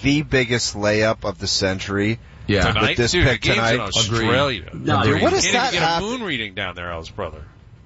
the biggest layup of the century. Yeah. Tonight, with this dude, pick the game's tonight. in Australia. No, Dude, what does you that can't even get a happen? moon reading down there, Al's brother.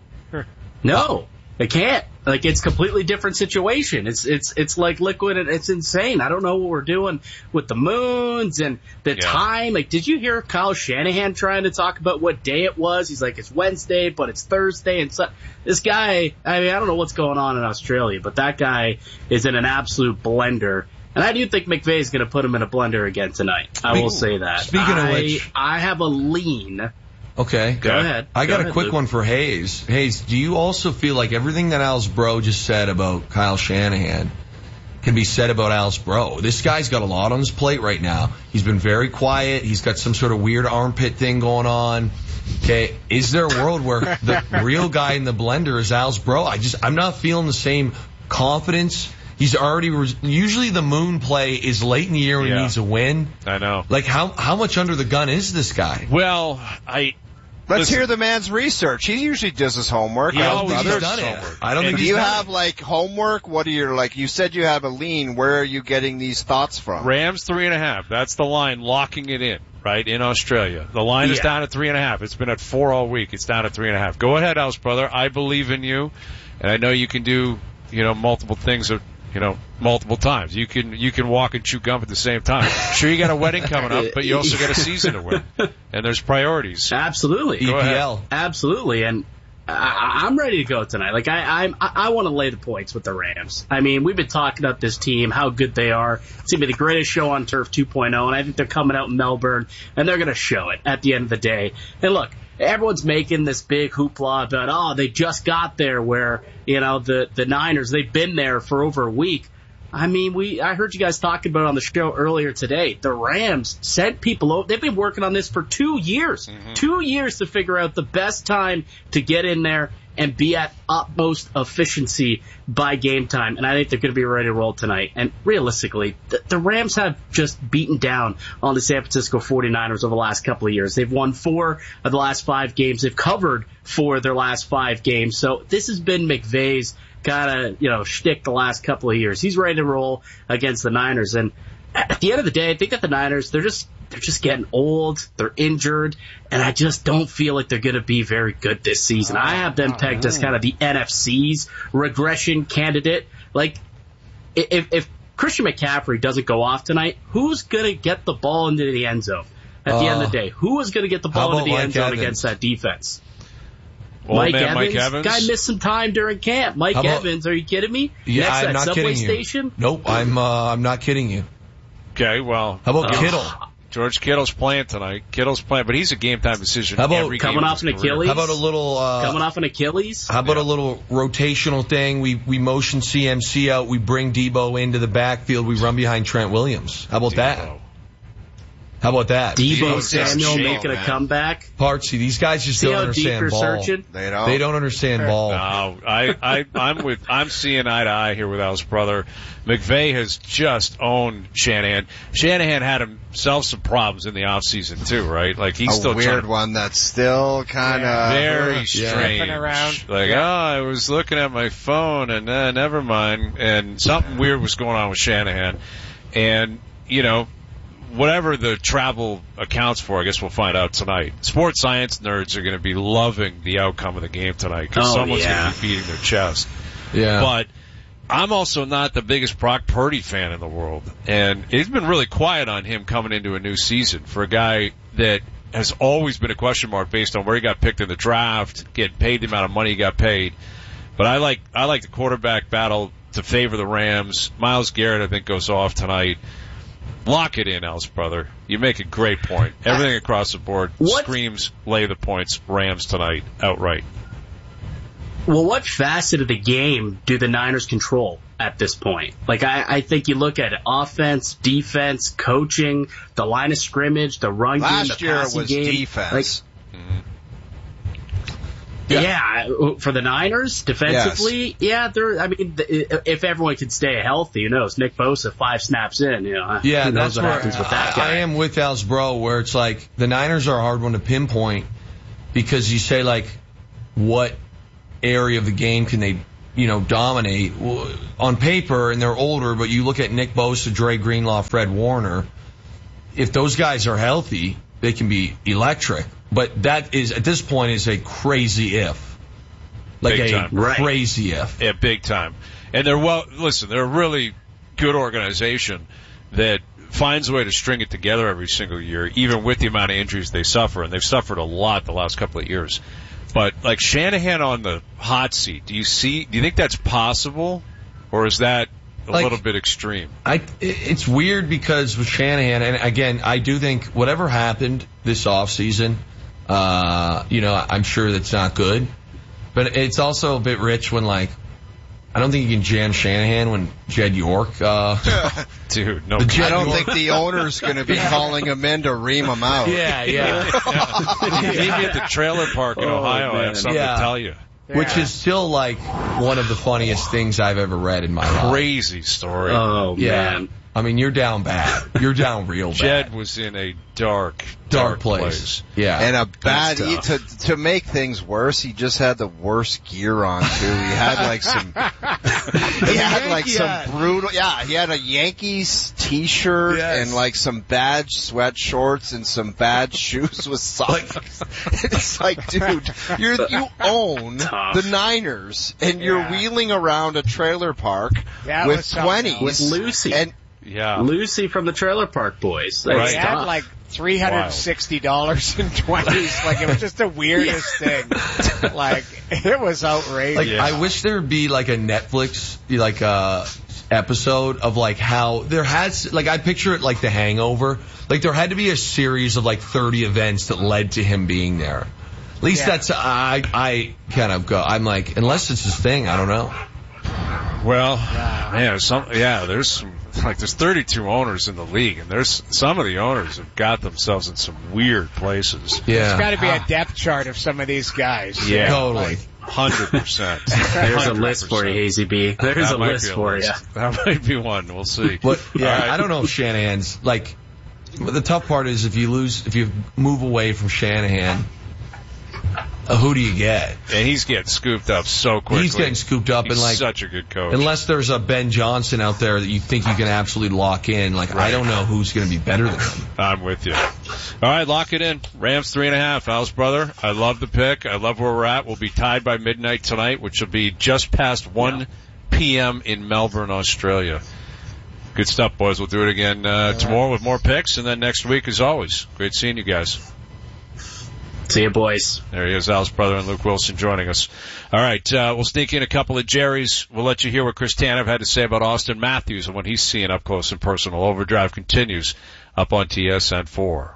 No, they can't. Like, it's a completely different situation. It's like liquid and it's insane. I don't know what we're doing with the moons and the time. Like, did you hear Kyle Shanahan trying to talk about what day it was? He's like, it's Wednesday, but it's Thursday. And so, this guy, I mean, I don't know what's going on in Australia, but that guy is in an absolute blender. And I do think McVay is going to put him in a blender again tonight. I will say that. Speaking of which, I have a lean. Okay. Go ahead. I got Go a ahead, quick Luke. one for Hayes. Hayes, do you also feel like everything that Al's bro just said about Kyle Shanahan can be said about Al's bro? This guy's got a lot on his plate right now. He's been very quiet. He's got some sort of weird armpit thing going on. Okay, is there a world where the real guy in the blender is Al's bro? I'm not feeling the same confidence. He's already usually the moon play is late in the year when he needs a win. I know. Like how much under the gun is this guy? Well, Let's hear the man's research. He usually does his homework. He always He's does done his it. homework. I don't think Do he's you done have it. like homework? What are your you said you have a lean. Where are you getting these thoughts from? Rams 3.5. That's the line, locking it in, right, in Australia. The line is down at 3.5. It's been at 4 all week. It's down at 3.5. Go ahead, Al's brother. I believe in you, and I know you can do, multiple things multiple times. You can walk and chew gum at the same time. Sure, you got a wedding coming up, but you also got a season to win. And there's priorities. Absolutely. Go ahead. EPL. Absolutely. And I'm ready to go tonight. Like, I want to lay the points with the Rams. I mean, we've been talking about this team, how good they are. It's going to be the greatest show on Turf 2.0, and I think they're coming out in Melbourne, and they're going to show it at the end of the day. And look, everyone's making this big hoopla about, they just got there where, the Niners, they've been there for over a week. I mean, I heard you guys talking about it on the show earlier today. The Rams sent people over. They've been working on this for 2 years. 2 years to figure out the best time to get in there and be at utmost efficiency by game time. And I think they're going to be ready to roll tonight. And realistically, the Rams have just beaten down on the San Francisco 49ers over the last couple of years. They've won 4 of the last 5 games. They've covered 4 of their last 5 games. So this has been McVay's kind of, shtick the last couple of years. He's ready to roll against the Niners. And at the end of the day, I think that the Niners, they're just getting old. They're injured. And I just don't feel like they're going to be very good this season. I have them pegged as kind of the NFC's regression candidate. Like, if Christian McCaffrey doesn't go off tonight, who's going to get the ball into the end zone at the end of the day? Who is going to get the ball into the end zone against that defense? Mike Evans. Guy missed some time during camp. Mike Evans, are you kidding me? Yeah, Next I'm not subway kidding station? you. Nope, I'm not kidding you. Okay, well. How about Kittle? George Kittle's playing tonight. Kittle's playing, but he's a game-time decision. How about every coming game off an Achilles? How about a little coming off an Achilles? How about a little rotational thing? We motion CMC out. We bring Debo into the backfield. We run behind Trent Williams. How about that? How about that? Debo Samuel making a comeback. Partsy, these guys just don't understand ball. Searching? They don't understand ball. No, I'm seeing eye to eye here with Al's brother. McVay has just owned Shanahan. Shanahan had himself some problems in the offseason too, right? Like he's still weird one that's still kind of very strange. Around. Like, I was looking at my phone and never mind. And something weird was going on with Shanahan. And, whatever the travel accounts for, I guess we'll find out tonight. Sports science nerds are going to be loving the outcome of the game tonight because someone's going to be beating their chest. Yeah. But I'm also not the biggest Brock Purdy fan in the world. And it's been really quiet on him coming into a new season for a guy that has always been a question mark based on where he got picked in the draft, getting paid the amount of money he got paid. But I like the quarterback battle to favor the Rams. Myles Garrett, I think, goes off tonight. Lock it in, Al's brother. You make a great point. Everything across the board screams lay the points Rams tonight outright. Well, what facet of the game do the Niners control at this point? Like, I think you look at it, offense, defense, coaching, the line of scrimmage, the run game, the passing game. Last year was defense. Yeah, for the Niners, defensively, if everyone can stay healthy, who knows? Nick Bosa, 5 snaps in, who knows that's what where happens with that guy. I am with Al's bro, where it's like, the Niners are a hard one to pinpoint, because you say, like, what area of the game can they dominate on paper, and they're older, but you look at Nick Bosa, Dre Greenlaw, Fred Warner, if those guys are healthy, they can be electric. But that is, at this point, is a crazy if. Like big a time. crazy if. Yeah, big time. And they're they're a really good organization that finds a way to string it together every single year, even with the amount of injuries they suffer, and they've suffered a lot the last couple of years. But like Shanahan on the hot seat, do you think that's possible, or is that a little bit extreme? It's weird because with Shanahan, and again, I do think whatever happened this offseason, I'm sure that's not good. But it's also a bit rich when, I don't think you can jam Shanahan when Jed York. Dude, no. I don't think the owner's going to be calling him in to ream him out. Yeah. He gave me at the trailer park in Ohio. I have something to tell you. Yeah. Which is still one of the funniest things I've ever read in my life. Crazy story. Oh, yeah. man. I mean, you're down bad. You're down real bad. Jed was in a dark place. Yeah. And a bad, to make things worse, he just had the worst gear on too. He had some brutal, he had a Yankees t-shirt and some bad sweat shorts and some bad shoes with socks. It's dude, you own the Niners and you're wheeling around a trailer park with 20s. With Lucy. And Lucy from the Trailer Park Boys. They had $360 in 20s. It was just the weirdest thing. It was outrageous. I wish there would be a Netflix episode of how there has I picture it like The Hangover. There had to be a series of 30 events that led to him being there. At least that's I kind of go. I'm unless it's his thing, I don't know. Well, there's some. There's 32 owners in the league, and there's some of the owners have got themselves in some weird places. Yeah. There's got to be a depth chart of some of these guys. Yeah, totally. 100%. There's a list for you, Hazy B. There's a list for you. That might be one. We'll see. But I don't know if Shanahan's the tough part is if you move away from Shanahan, who do you get? And he's getting scooped up so quickly. He's getting scooped up, he's and such a good coach. Unless there's a Ben Johnson out there that you think you can absolutely lock in, I don't know who's going to be better than him. I'm with you. All right, lock it in. Rams 3.5. Al's brother. I love the pick. I love where we're at. We'll be tied by midnight tonight, which will be just past 1 p.m. in Melbourne, Australia. Good stuff, boys. We'll do it again tomorrow with more picks, and then next week, as always. Great seeing you guys. See you, boys. There he is, Al's brother, and Luke Wilson joining us. All right, we'll sneak in a couple of Jerry's. We'll let you hear what Chris Tanev had to say about Austin Matthews and what he's seeing up close and personal. Overdrive continues up on TSN 4.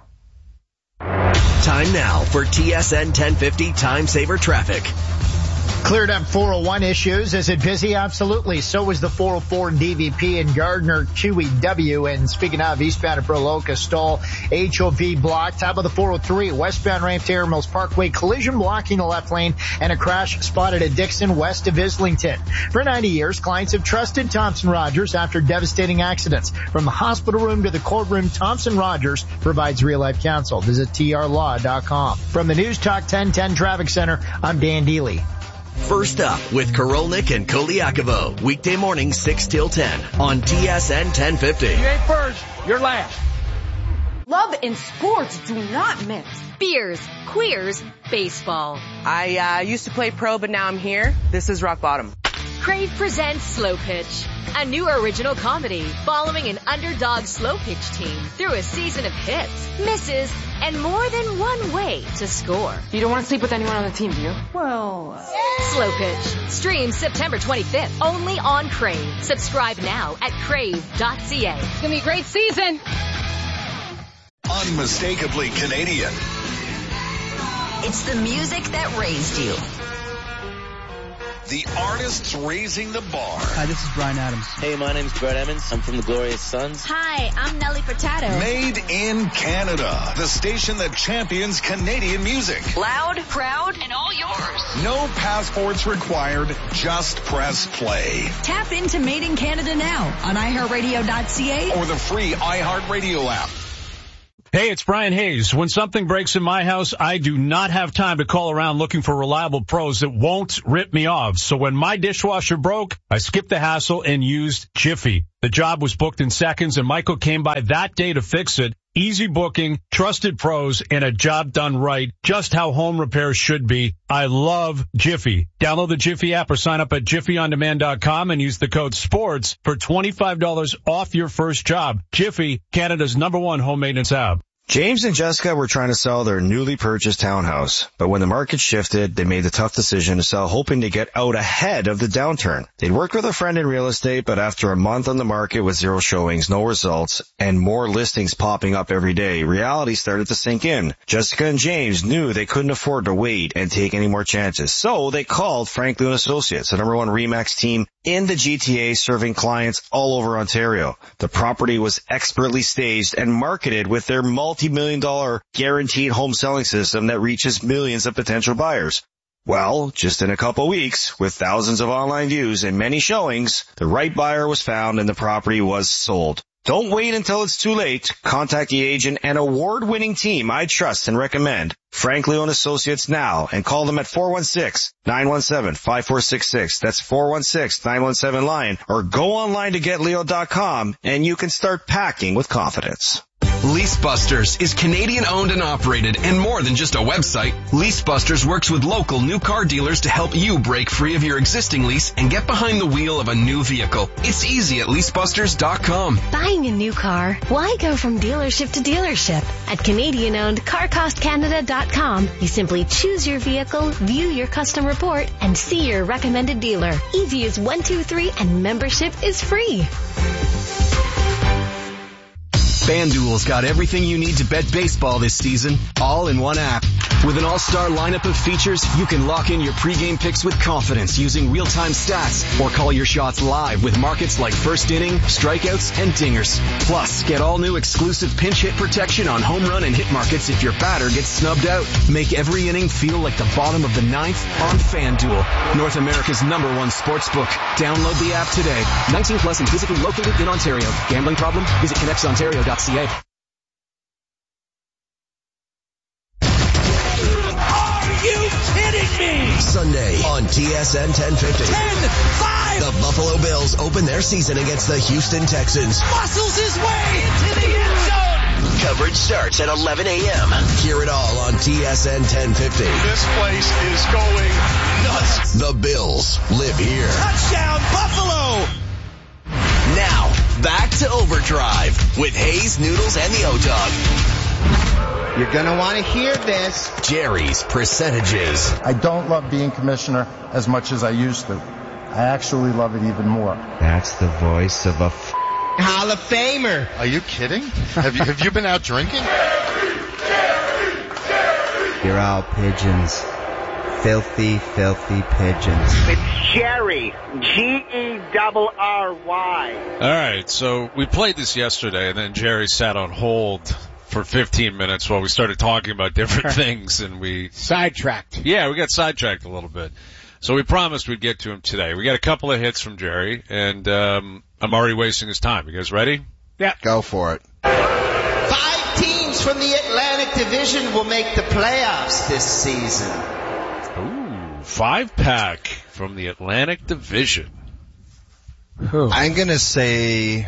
Time now for TSN 1050 Time Saver Traffic. Cleared up 401 issues. Is it busy? Absolutely. So was the 404 DVP in Gardner QEW. And speaking of eastbound at Berloca, stall HOV blocked. Top of the 403 westbound ramp to Air Mills Parkway. Collision blocking the left lane and a crash spotted at Dixon west of Islington. For 90 years, clients have trusted Thompson Rogers after devastating accidents. From the hospital room to the courtroom, Thompson Rogers provides real-life counsel. Visit trlaw.com. From the News Talk 1010 Traffic Center, I'm Dan Deely. First up with Korolnik and Koliakovo. Weekday morning 6 till 10 on TSN 1050. You ain't first, you're last. Love and sports do not mix. Beers, queers, baseball. I used to play pro, but now I'm here. This is rock bottom. Crave presents Slow Pitch, a new original comedy following an underdog slow pitch team through a season of hits, misses, and more than one way to score. You don't want to sleep with anyone on the team, do you? Well, Slow Pitch streams September 25th only on Crave. Subscribe now at crave.ca. It's gonna be a great season. Unmistakably Canadian. It's the music that raised you. The artists raising the bar. Hi, this is Bryan Adams. Hey, my name's Brett Emmons. I'm from the Glorious Sons. Hi, I'm Nelly Furtado. Made in Canada. The station that champions Canadian music. Loud, proud, and all yours. No passports required. Just press play. Tap into Made in Canada now on iHeartRadio.ca or the free iHeartRadio app. Hey, it's Brian Hayes. When something breaks in my house, I do not have time to call around looking for reliable pros that won't rip me off. So when my dishwasher broke, I skipped the hassle and used Jiffy. The job was booked in seconds, and Michael came by that day to fix it. Easy booking, trusted pros, and a job done right, just how home repairs should be. I love Jiffy. Download the Jiffy app or sign up at jiffyondemand.com and use the code SPORTS for $25 off your first job. Jiffy, Canada's #1 home maintenance app. James and Jessica were trying to sell their newly purchased townhouse, but when the market shifted, they made the tough decision to sell, hoping to get out ahead of the downturn. They'd worked with a friend in real estate, but after a month on the market with 0 showings, no results, and more listings popping up every day, reality started to sink in. Jessica and James knew they couldn't afford to wait and take any more chances, so they called Franklin & Associates, the #1 RE/MAX team in the GTA, serving clients all over Ontario. The property was expertly staged and marketed with their multi-million-dollar guaranteed home selling system that reaches millions of potential buyers. Well, just in a couple weeks, with thousands of online views and many showings, the right buyer was found and the property was sold. Don't wait until it's too late. Contact the agent and award-winning team I trust and recommend, Franklin & Associates, now, and call them at 416-917-5466. That's 416-917-LION, or go online to getleo.com and you can start packing with confidence. Leasebusters is Canadian owned and operated, and more than just a website. Leasebusters works with local new car dealers to help you break free of your existing lease and get behind the wheel of a new vehicle. It's easy at leasebusters.com. Buying a new car? Why go from dealership to dealership? At Canadian-owned CarCostCanada.com, you simply choose your vehicle, view your custom report, and see your recommended dealer. Easy as 1, 2, 3, and membership is free. FanDuel's got everything you need to bet baseball this season, all in one app. With an all-star lineup of features, you can lock in your pregame picks with confidence using real-time stats, or call your shots live with markets like first inning, strikeouts, and dingers. Plus, get all new exclusive pinch hit protection on home run and hit markets if your batter gets snubbed out. Make every inning feel like the bottom of the ninth on FanDuel, North America's #1 sportsbook. Download the app today. 19 plus and physically located in Ontario. Gambling problem? Visit connectsontario.ca. Are you kidding me? Sunday on TSN 1050. 10-5! The Buffalo Bills open their season against the Houston Texans. Muscles his way into the end zone. Coverage starts at 11 a.m. Hear it all on TSN 1050. This place is going nuts. The Bills live here. Touchdown, Buffalo! Now, back to Overdrive with Hayes, Noodles, and the O-Dog. You're going to want to hear this. Jerry's Percentages. I don't love being commissioner as much as I used to. I actually love it even more. That's the voice of a Hall of Famer. Are you kidding? Have you been out drinking? You're all pigeons. Filthy, filthy pigeons. It's Jerry. G-E-R-R-Y. All right, so we played this yesterday, and then Jerry sat on hold for 15 minutes while we started talking about different things, and we... Sidetracked. Yeah, we got sidetracked a little bit. So we promised we'd get to him today. We got a couple of hits from Jerry, and I'm already wasting his time. You guys ready? Yeah. Go for it. 5 teams from the Atlantic Division will make the playoffs this season. Ooh, 5-pack from the Atlantic Division. I'm going to say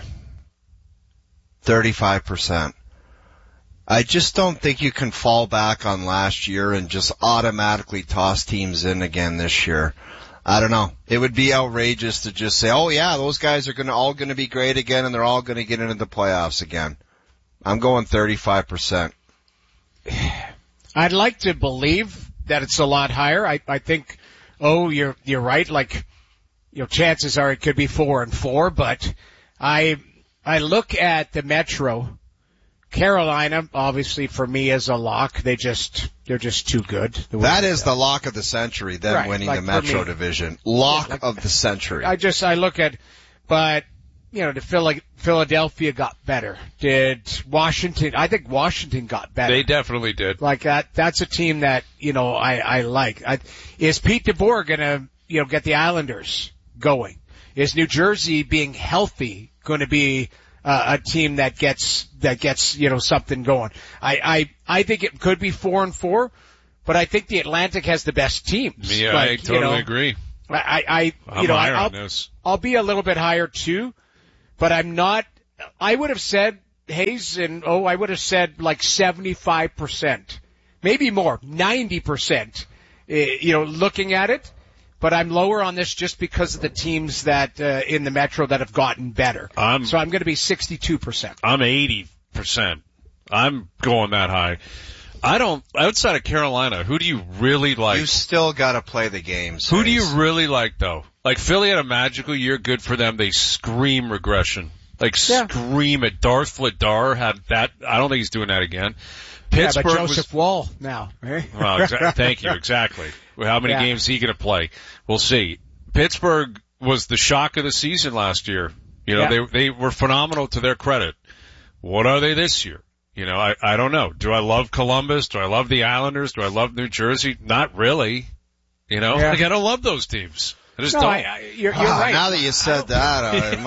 35%. I just don't think you can fall back on last year and just automatically toss teams in again this year. I don't know. It would be outrageous to just say, oh yeah, those guys are all going to be great again and they're all going to get into the playoffs again. I'm going 35%. I'd like to believe that it's a lot higher. I think, you're right. Like, chances are it could be 4-4, but I look at the Metro. Carolina, obviously, for me, is a lock. They're just too good. That is the lock of the century, them right, winning the Metro Division. Lock of the century. I look at, but, Philadelphia got better. Did Washington, I think Washington got better. They definitely did. Like that's a team that, I like. Is Pete DeBoer gonna, get the Islanders going? Is New Jersey being healthy going to be a team that gets, something going. I think it could be 4-4, but I think the Atlantic has the best teams. Yeah, I totally agree. I'll be a little bit higher too, but I'm not, I would have said, Hayes, I would have said like 75%, maybe more, 90%, looking at it. But I'm lower on this just because of the teams that in the Metro that have gotten better. So I'm going to be 62%. I'm 80%. I'm going that high. Outside of Carolina, who do you really like? You still got to play the games. Who do you really like, though? Like, Philly had a magical year, good for them. They scream regression. Scream it. Darth Vladar had that. I don't think he's doing that again. Pittsburgh but Joseph Wall now. Well, thank you. Exactly. How many games is he going to play? We'll see. Pittsburgh was the shock of the season last year. They were phenomenal to their credit. What are they this year? I don't know. Do I love Columbus? Do I love the Islanders? Do I love New Jersey? Not really. I don't love those teams. I just don't. You're right. Now that you said that,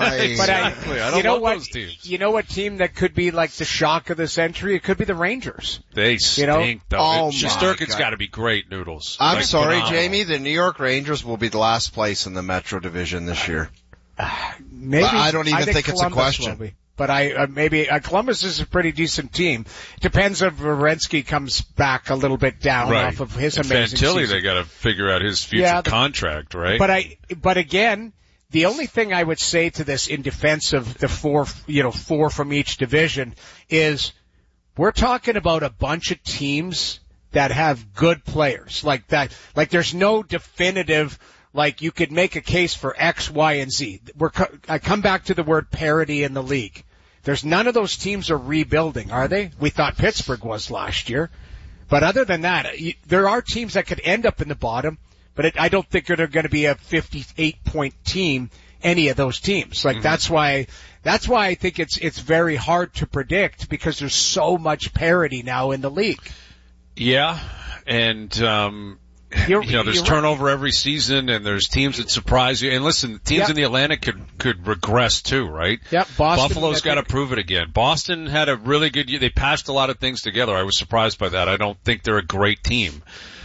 I don't love those teams. You know what team that could be like the shock of the century? It could be the Rangers. They stink, though. Shesterkin's got to be great, Noodles. I'm sorry, phenomenal. Jamie. The New York Rangers will be the last place in the Metro Division this year. Maybe. But I don't even think Columbus it's a question. But maybe Columbus is a pretty decent team. Depends if Werenski comes back a little bit down off of his amazing Fantilli, season. they got to figure out his future contract, right? But again, the only thing I would say to this in defense of the four from each division is we're talking about a bunch of teams that have good players like that. Like there's no definitive. Like you could make a case for X, Y, and Z. I come back to the word parity in the league. There's none of those teams are rebuilding, are they? We thought Pittsburgh was last year. But other than that, there are teams that could end up in the bottom, but I don't think they're going to be a 58-point team, any of those teams. Like that's why I think it's very hard to predict because there's so much parity now in the league. Yeah, and there's turnover every season, and there's teams that surprise you. And listen, teams in the Atlantic could regress too, right? Yep. Buffalo's got to prove it again. Boston had a really good year. They patched a lot of things together. I was surprised by that. I don't think they're a great team.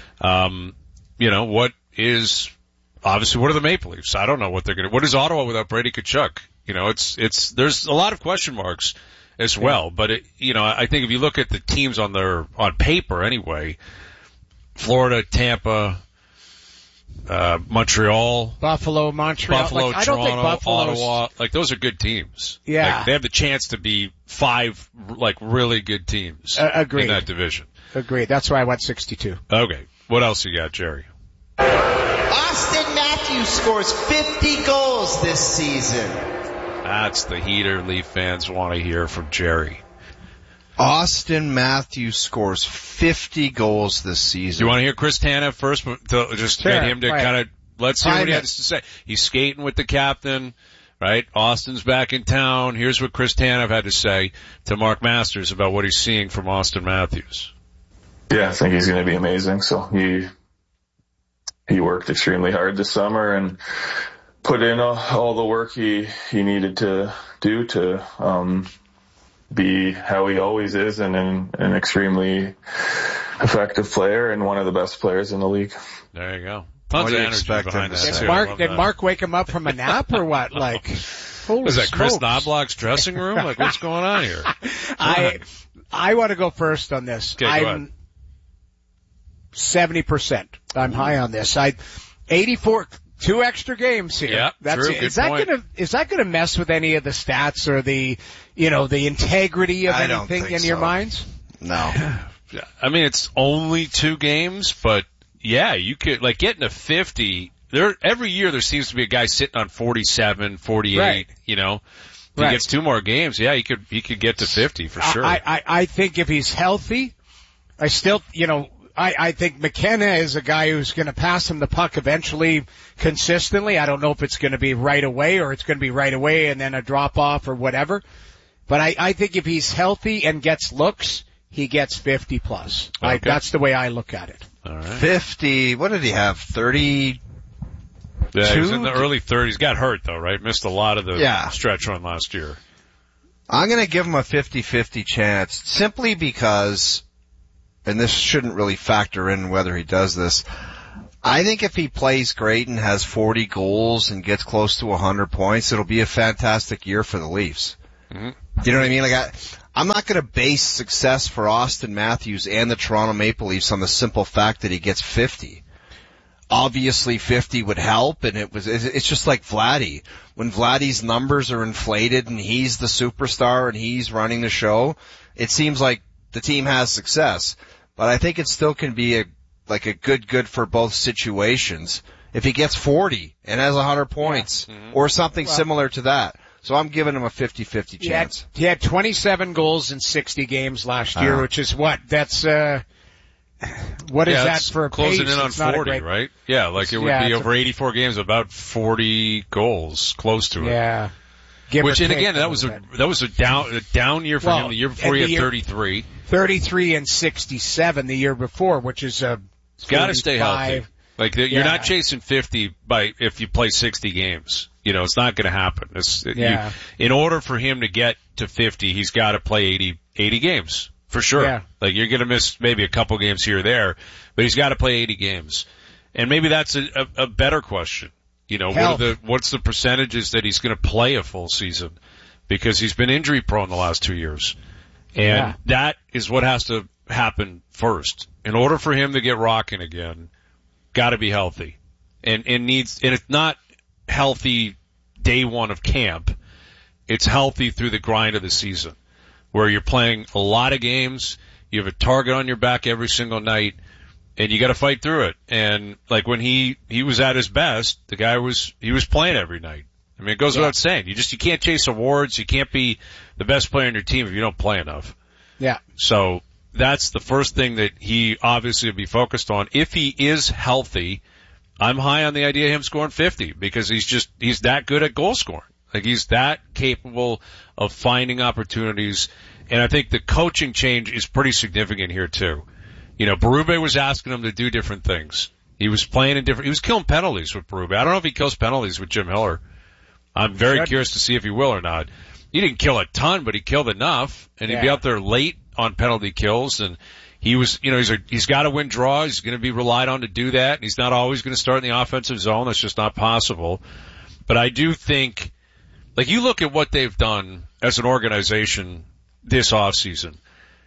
What are the Maple Leafs? I don't know what they're going to. What is Ottawa without Brady Tkachuk? There's a lot of question marks as well. But I think if you look at the teams on paper anyway. Florida, Tampa, Montreal, Buffalo, Toronto, I don't think Ottawa. Like those are good teams. Yeah, they have the chance to be 5 really good teams in that division. Agreed. That's why I went 62. Okay, what else you got, Jerry? Austin Matthews scores 50 goals this season. That's the heater Leaf fans want to hear from Jerry. Austin Matthews scores 50 goals this season. Do you want to hear Chris Tanev first? Get him to kind of, let's hear what he has to say. He's skating with the captain, right? Austin's back in town. Here's what Chris Tanev had to say to Mark Masters about what he's seeing from Austin Matthews. Yeah, I think he's going to be amazing. So he worked extremely hard this summer and put in all the work he needed to do to, be how he always is and an extremely effective player and one of the best players in the league. There you go. Tons of energy behind that. Did Mark wake him up from a nap or what? Like, holy is that smokes. Chris Knobloch's dressing room? Like, what's going on here? I want to go first on this. Okay, I'm 70%. I'm high on this. 84. 2 extra games here. Yeah, that's true. it. Good point. Is that gonna mess with any of the stats or the integrity of anything in your minds? No. I mean, it's only 2 games, but yeah, you could, like, getting to 50, every year there seems to be a guy sitting on 47, 48, right. If he gets 2 more games, yeah, he could get to 50 for sure. I think if he's healthy, I still, I think McKenna is a guy who's going to pass him the puck eventually consistently. I don't know if it's going to be right away or it's going to be right away and then a drop off or whatever. But I think if he's healthy and gets looks, he gets 50 plus. Okay. That's the way I look at it. All right. 50, what did he have? 30? Yeah, he was in the early 30s. Got hurt though, right? Missed a lot of the stretch run last year. I'm going to give him a 50-50 chance simply because, and this shouldn't really factor in whether he does this, I think if he plays great and has 40 goals and gets close to 100 points, it'll be a fantastic year for the Leafs. Mm-hmm. You know what I mean? Like I'm not going to base success for Austin Matthews and the Toronto Maple Leafs on the simple fact that he gets 50. Obviously 50 would help, and it's just like Vladdy. When Vladdy's numbers are inflated and he's the superstar and he's running the show, it seems like the team has success. But I think it still can be a good for both situations if he gets 40 and has 100 points or something similar to that. So I'm giving him a 50-50 chance. He had 27 goals in 60 games last year, which is what? That's, what is that for a pace? Closing in on 40, right? Yeah, like it would be over 84 games, about 40 goals, close to it. Yeah. Which, and again, that was a down year for him. The year before he had 33. 33 and 67 the year before, which is a got to stay healthy. Like you're not chasing 50 if you play 60 games. You know, it's not going to happen. In order for him to get to 50, he's got to play 80 games for sure. Yeah. Like you're going to miss maybe a couple games here or there, but he's got to play 80 games. And maybe that's a better question. You know, what's the percentages that he's going to play a full season? Because he's been injury prone the last 2 years. And that is what has to happen first. In order for him to get rocking again, got to be healthy. And it's not healthy day one of camp. It's healthy through the grind of the season, where you're playing a lot of games, you have a target on your back every single night, and you got to fight through it. And like when he was at his best, he was playing every night. I mean, it goes without saying. You can't chase awards. You can't be the best player on your team if you don't play enough. Yeah. So that's the first thing that he obviously will be focused on. If he is healthy, I'm high on the idea of him scoring 50 because he's that good at goal scoring. Like he's that capable of finding opportunities. And I think the coaching change is pretty significant here too. You know, Berube was asking him to do different things. He was playing he was killing penalties with Berube. I don't know if he kills penalties with Jim Hiller. I'm very curious to see if he will or not. He didn't kill a ton, but he killed enough, and he'd be out there late on penalty kills, and he was, you know, he's got to win draws. He's going to be relied on to do that, and he's not always going to start in the offensive zone. That's just not possible. But I do think, like, you look at what they've done as an organization this offseason,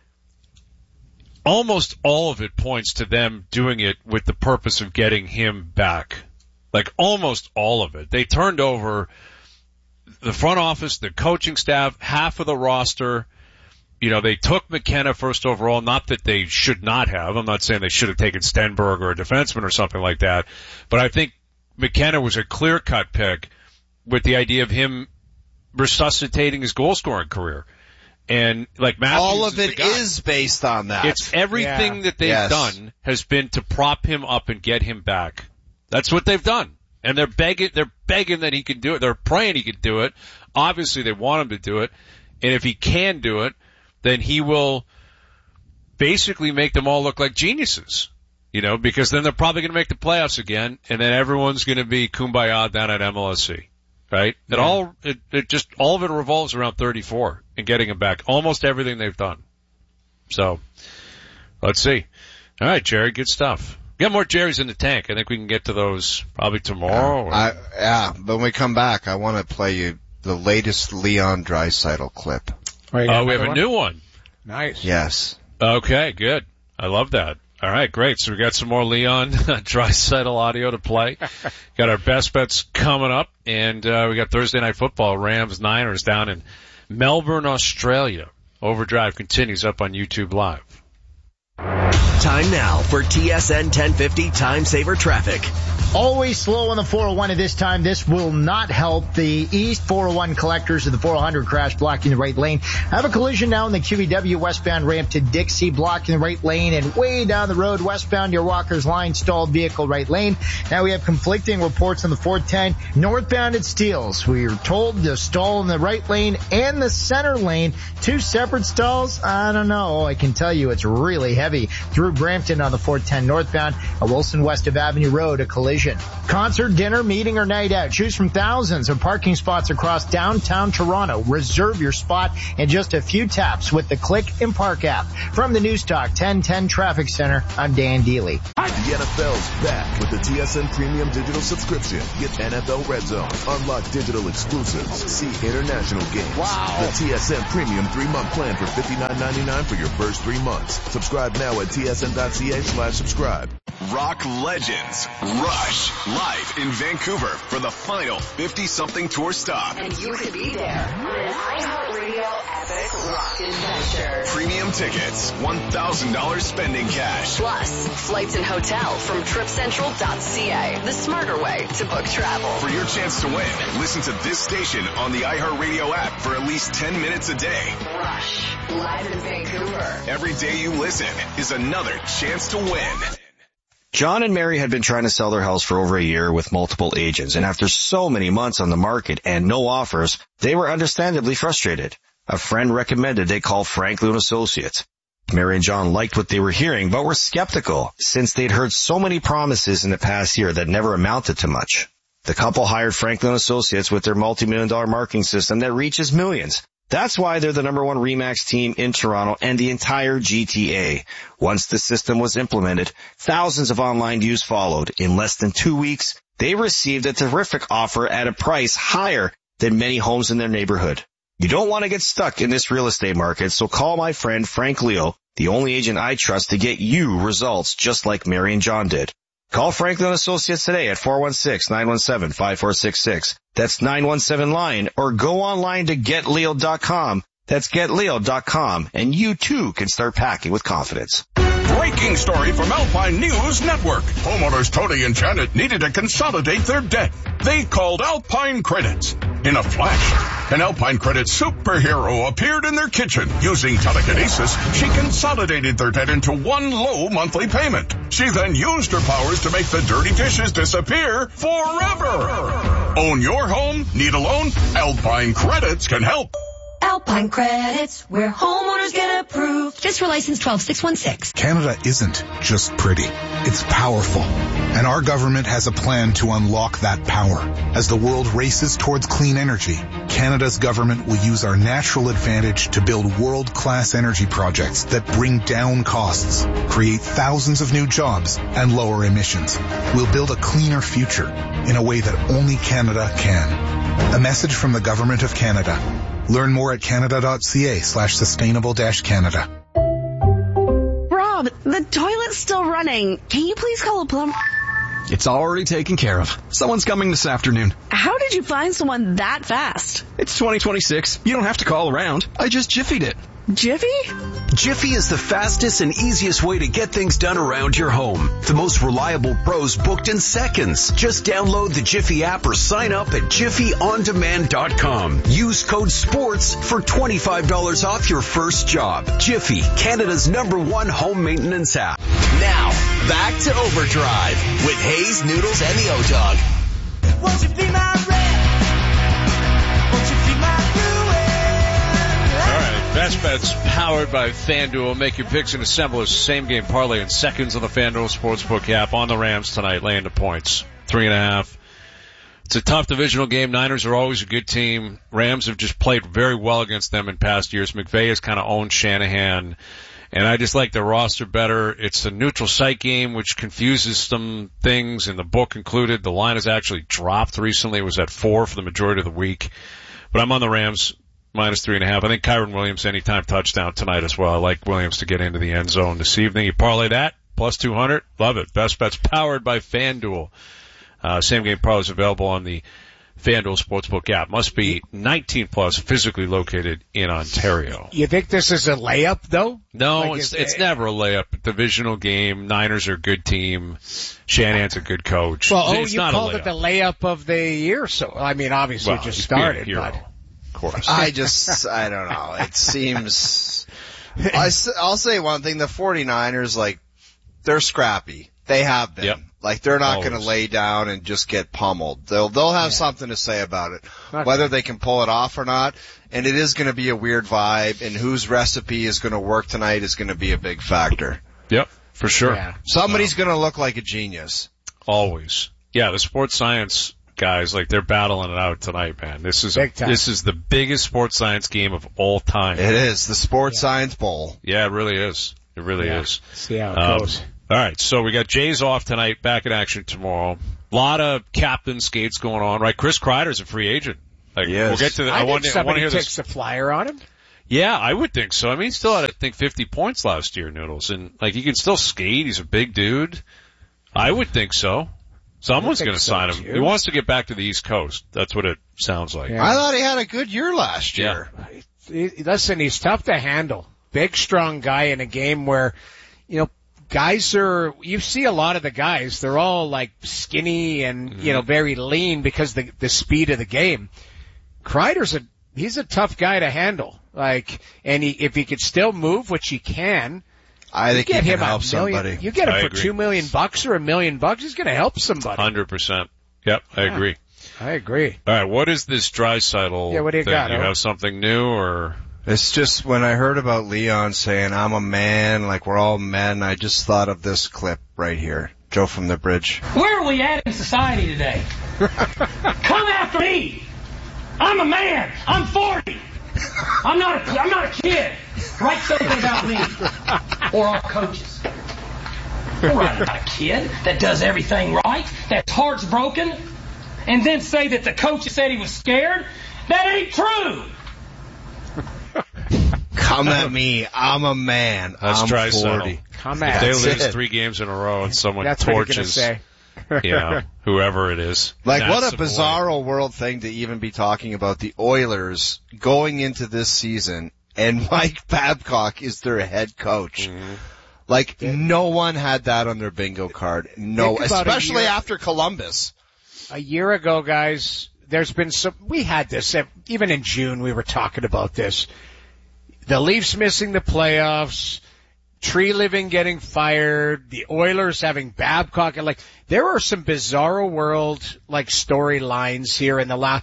almost all of it points to them doing it with the purpose of getting him back. Like, almost all of it. They turned over the front office, the coaching staff, half of the roster. You know, they took McKenna first overall, not that they should not have. I'm not saying they should have taken Stenberg or a defenseman or something like that. But I think McKenna was a clear-cut pick with the idea of him resuscitating his goal-scoring career. And, like, Matthews all of it is based on that. It's everything that they've done has been to prop him up and get him back. That's what they've done. And they're begging that he can do it. They're praying he can do it. Obviously they want him to do it. And if he can do it, then he will basically make them all look like geniuses. You know, because then they're probably going to make the playoffs again, and then everyone's going to be kumbaya down at MLSC. Right? Yeah. All of it revolves around 34 and getting him back. Almost everything they've done. So, let's see. All right, Jerry, good stuff. We got more Jerry's in the tank. I think we can get to those probably tomorrow. But when we come back, I want to play you the latest Leon Draisaitl clip. We have a new one. Nice. Yes. Okay, good. I love that. All right, great. So we got some more Leon Draisaitl audio to play. Got our best bets coming up, and we got Thursday Night Football, Rams-Niners down in Melbourne, Australia. Overdrive continues up on YouTube Live. Time now for TSN 1050 Time Saver Traffic. Always slow on the 401 at this time. This will not help. The East 401 collectors of the 400 crash blocking the right lane. Have a collision now in the QEW westbound ramp to Dixie, blocking the right lane, and way down the road westbound near Walker's Line, stalled vehicle right lane. Now we have conflicting reports on the 410 northbound at Steeles. We are told to stall in the right lane and the center lane. Two separate stalls? I don't know. I can tell you it's really heavy through through Brampton on the 410 northbound. At Wilson west of Avenue Road, a collision. Concert, dinner, meeting, or night out. Choose from thousands of parking spots across downtown Toronto. Reserve your spot in just a few taps with the Click and Park app. From the Newstalk 1010 Traffic Center, I'm Dan Deely. The NFL's back with the TSN Premium Digital subscription. Get NFL Red Zone, unlock digital exclusives, see international games. Wow. The TSN Premium 3-month plan for $59.99 for your first 3 months. Subscribe now at tsn.ca/subscribe. Rock legends Rush live in Vancouver for the final 50-something tour stop. And you could be there on an iHeartRadio epic rock adventure. Premium tickets, $1,000 spending cash. Plus, flights and hotel from TripCentral.ca. The smarter way to book travel. For your chance to win, listen to this station on the iHeartRadio app for at least 10 minutes a day. Rush, live in Vancouver. Every day you listen is another chance to win. John and Mary had been trying to sell their house for over a year with multiple agents, and after so many months on the market and no offers, they were understandably frustrated. A friend recommended they call Franklin Associates. Mary and John liked what they were hearing, but were skeptical since they'd heard so many promises in the past year that never amounted to much. The couple hired Franklin Associates with their multi-million-dollar marketing system that reaches millions. That's why they're the number one RE/MAX team in Toronto and the entire GTA. Once the system was implemented, thousands of online views followed. In less than 2 weeks, they received a terrific offer at a price higher than many homes in their neighborhood. You don't want to get stuck in this real estate market, so call my friend Frank Leo, the only agent I trust to get you results just like Mary and John did. Call Franklin Associates today at 416-917-5466. That's 917-LINE, or go online to getleo.com. That's getleo.com, and you too can start packing with confidence. Breaking story from Alpine News Network. Homeowners Tony and Janet needed to consolidate their debt. They called Alpine Credits. In a flash, an Alpine Credits superhero appeared in their kitchen. Using telekinesis, she consolidated their debt into one low monthly payment. She then used her powers to make the dirty dishes disappear forever. Own your home? Need a loan? Alpine Credits can help. Alpine Credits, where homeowners get approved. Just for license 12616. Canada isn't just pretty. It's powerful. And our government has a plan to unlock that power. As the world races towards clean energy, Canada's government will use our natural advantage to build world-class energy projects that bring down costs, create thousands of new jobs, and lower emissions. We'll build a cleaner future in a way that only Canada can. A message from the Government of Canada. Learn more at canada.ca/sustainable-Canada. Rob, the toilet's still running. Can you please call a plumber? It's already taken care of. Someone's coming this afternoon. How did you find someone that fast? It's 2026. You don't have to call around. I just Jiffied it. Jiffy? Jiffy is the fastest and easiest way to get things done around your home. The most reliable pros booked in seconds. Just download the Jiffy app or sign up at JiffyOnDemand.com. Use code SPORTS for $25 off your first job. Jiffy, Canada's #1 home maintenance app. Now, back to Overdrive with Hayes, Noodles, and the O-Dog. Won't you be my red? Won't you be my Best Bets powered by FanDuel. Make your picks and assemble a same-game parlay in seconds on the FanDuel Sportsbook app. On the Rams tonight, laying the points. 3.5. It's a tough divisional game. Niners are always a good team. Rams have just played very well against them in past years. McVay has kind of owned Shanahan, and I just like the roster better. It's a neutral site game, which confuses some things, and the book included. The line has actually dropped recently. It was at 4 for the majority of the week. But I'm on the Rams. -3.5. I think Kyron Williams anytime touchdown tonight as well. I like Williams to get into the end zone this evening. You parlay that, +200. Love it. Best Bets powered by FanDuel. Same game parlays available on the FanDuel Sportsbook app. Must be 19 plus, physically located in Ontario. You think this is a layup though? No, like it's never a layup. Divisional game. Niners are a good team. Shanahan's a good coach. Well, it's you not called a it the layup of the year, so I mean obviously it just started, but of course. I don't know. It seems, I'll say one thing. The 49ers, like, they're scrappy. They have been. Yep. Like, they're not going to lay down and just get pummeled. They'll have something to say about it. Whether they can pull it off or not. And it is going to be a weird vibe, and whose recipe is going to work tonight is going to be a big factor. Yep. For sure. Yeah. Somebody's going to look like a genius. Always. Yeah, the sports science guys, like, they're battling it out tonight, man. This is the biggest sports science game of all time. It is. The Sports Science Bowl. Yeah, it really is. It really is. See how it goes. All right, so we got Jays off tonight, back in action tomorrow. A lot of captain skates going on, right? Chris Kreider's a free agent. Like, yes. We'll get to the, I want to hear takes a flyer on him. Yeah, I would think so. I mean, he still had, I think, 50 points last year, Noodles. And, like, he can still skate. He's a big dude. I would think so. Someone's going to sign him. He wants to get back to the East Coast. That's what it sounds like. Yeah. I thought he had a good year last year. Yeah. Listen, he's tough to handle. Big, strong guy in a game where, you know, you see a lot of the guys, they're all like skinny and, you know, very lean because the speed of the game. Kreider's he's a tough guy to handle. Like, and if he could still move, which he can, I think you get he him can help somebody. You get him for $2 million or $1 million, he's going to help somebody. 100%. Yep, I agree. I agree. All right, what is this Draisaitl what do you thing? got? You have something new, or? It's just when I heard about Leon saying, I'm a man, like we're all men, I just thought of this clip right here. Joe from the Bridge. Where are we at in society today? Come after me. I'm a man. I'm 40. I'm not a kid. Write something about me or our coaches. Don't write about a kid that does everything right, that heart's broken, and then say that the coach said he was scared. That ain't true. Come at me. I'm a man. That's I'm 40. Come at If they lose 3 games in a row and someone torches, whoever it is. Like, what a bizarro world thing to even be talking about the Oilers going into this season, and Mike Babcock is their head coach. Mm-hmm. Like, no one had that on their bingo card. No, especially after Columbus. A year ago, guys, there's been we had this, even in June we were talking about this. The Leafs missing the playoffs, Tree Living getting fired, the Oilers having Babcock, and like, there are some bizarro world, like, storylines here in the last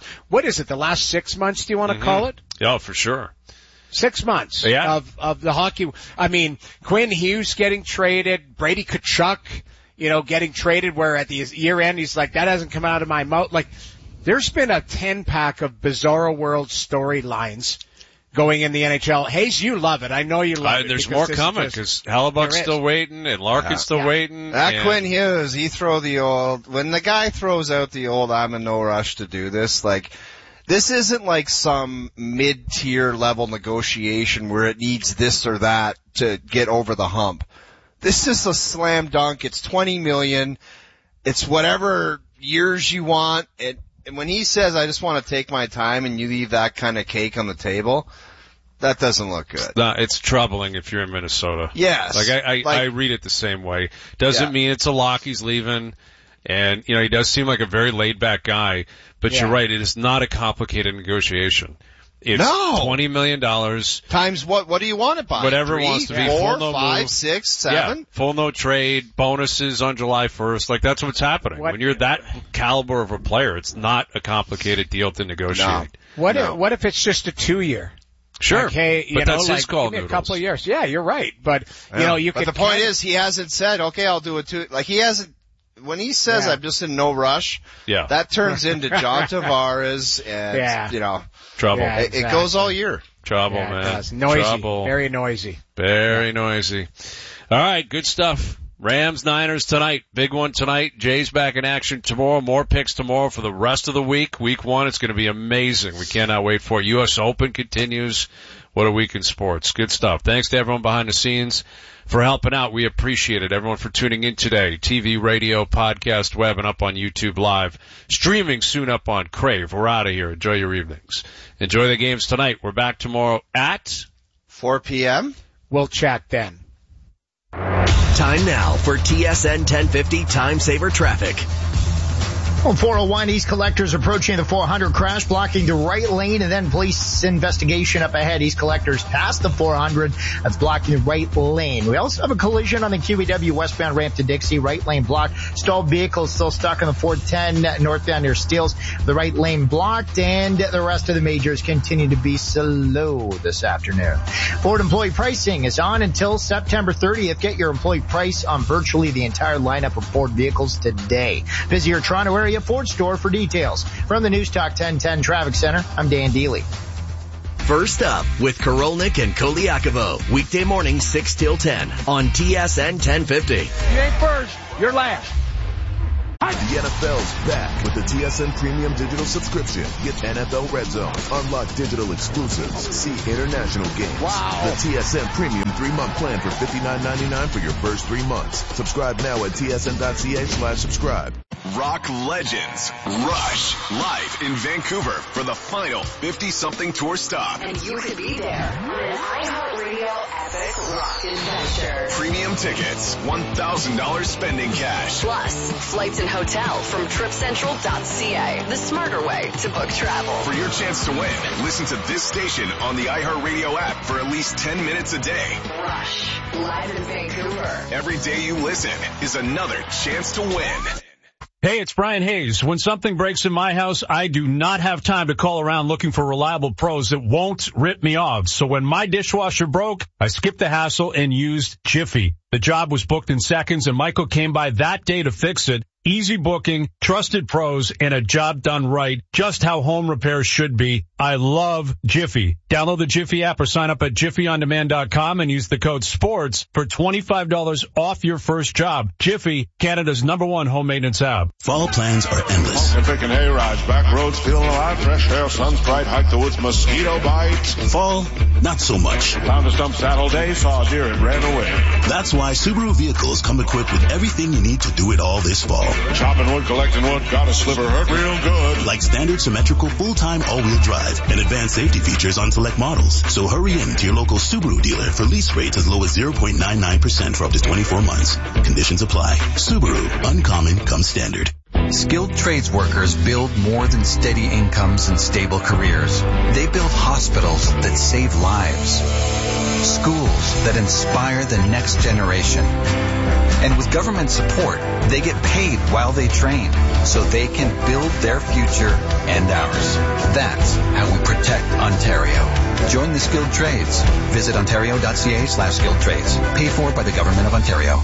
6 months, do you want to call it? Yeah, for sure. 6 months of the hockey. I mean, Quinn Hughes getting traded, Brady Tkachuk, getting traded, where at the year end he's like, that hasn't come out of my mouth. Like, there's been a 10-pack of bizarro world storylines going in the NHL. Hayes, you love it. I know you love it. There's more coming because Hellebuck's still waiting and Larkin's still waiting. Quinn Hughes, when the guy throws out the old, I'm in no rush to do this, like, this isn't like some mid-tier level negotiation where it needs this or that to get over the hump. This is a slam dunk. It's $20 million. It's whatever years you want. And when he says, I just want to take my time, and you leave that kind of cake on the table, that doesn't look good. No, it's troubling if you're in Minnesota. Yes. I read it the same way. Doesn't mean it's a lock he's leaving. And, he does seem like a very laid back guy, but you're right. It is not a complicated negotiation. It's $20 million. Times what do you want it by? Whatever 3, it wants to be. 4, full 5, 6, 7? Yeah, full no trade, bonuses on July 1st. Like, that's what's happening. When you're that caliber of a player, it's not a complicated deal to negotiate. No. What if it's just a 2-year? Sure. Okay, but that's his call, give me a couple of years. Yeah, you're right. But, you But the point is, he hasn't said, okay, I'll do it 2. Like, he hasn't. When he says, I'm just in no rush, that turns into John Tavares and, trouble. Yeah, exactly. It goes all year. Trouble, man. It does. Noisy. Trouble. Very noisy. Very noisy. All right, good stuff. Rams, Niners tonight. Big one tonight. Jay's back in action tomorrow. More picks tomorrow for the rest of the week. Week 1, it's going to be amazing. We cannot wait for it. U.S. Open continues. What a week in sports. Good stuff. Thanks to everyone behind the scenes for helping out. We appreciate it. Everyone for tuning in today. TV, radio, podcast, web, and up on YouTube Live. Streaming soon up on Crave. We're out of here. Enjoy your evenings. Enjoy the games tonight. We're back tomorrow at 4 p.m. We'll chat then. Time now for TSN 1050 Time Saver Traffic. Well, 401 East Collectors approaching the 400 crash, blocking the right lane, and then police investigation up ahead. East Collectors past the 400. That's blocking the right lane. We also have a collision on the QEW westbound ramp to Dixie. Right lane blocked. Stalled vehicles still stuck on the 410 northbound near Steeles. The right lane blocked, and the rest of the majors continue to be slow this afternoon. Ford employee pricing is on until September 30th. Get your employee price on virtually the entire lineup of Ford vehicles today. Visit your Toronto area Ford store for details. From the News Talk 1010 Traffic Center, I'm Dan Deely. First up with Korolnik and Koliakovo. Weekday morning 6 till 10 on TSN 1050. You ain't first, you're last. The NFL's back with the TSN Premium Digital Subscription. Get NFL Red Zone, unlock digital exclusives, see international games. Wow. The TSN Premium 3-month plan for $59.99 for your first 3 months. Subscribe now at tsn.ca/subscribe. Rock legends Rush live in Vancouver for the final 50-something tour stop. And you could be there on an iHeartRadio epic rock adventure. Premium tickets, $1,000 spending cash. Plus, flights and hotel from tripcentral.ca. The smarter way to book travel. For your chance to win, listen to this station on the iHeartRadio app for at least 10 minutes a day. Rush, live in Vancouver. Every day you listen is another chance to win. Hey, it's Brian Hayes. When something breaks in my house, I do not have time to call around looking for reliable pros that won't rip me off. So when my dishwasher broke, I skipped the hassle and used Jiffy. The job was booked in seconds, and Michael came by that day to fix it. Easy booking, trusted pros, and a job done right, just how home repairs should be. I love Jiffy. Download the Jiffy app or sign up at jiffyondemand.com and use the code SPORTS for $25 off your first job. Jiffy, Canada's #1 home maintenance app. Fall plans are endless. And picking hay rides, back roads, feeling alive, fresh air, sun's bright, hike the woods, mosquito bites. Fall, not so much. Found a stump saddle day, saw a deer and ran away. That's why Subaru vehicles come equipped with everything you need to do it all this fall. Chopping wood, collecting wood, got a sliver, hurt real good. Like standard symmetrical full-time all-wheel drive and advanced safety features on select models. So hurry in to your local Subaru dealer for lease rates as low as 0.99% for up to 24 months. Conditions apply. Subaru, uncommon comes standard. Skilled trades workers build more than steady incomes and stable careers. They build hospitals that save lives, schools that inspire the next generation. And with government support, they get paid while they train so they can build their future and ours. That's how we protect Ontario. Join the skilled trades. Visit ontario.ca/skilled trades. Paid for by the Government of Ontario.